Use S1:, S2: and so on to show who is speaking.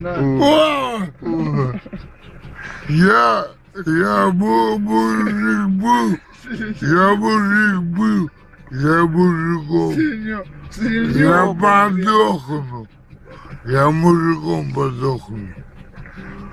S1: Я мужик был, я мужиком, я подохну, я мужиком подохну.